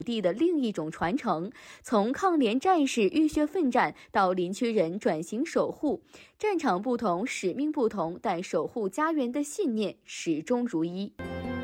地的另一种传承，从抗联战士浴血奋战到林区人转型守护，战场不同，使命不同，但守护家园的信念始终如一。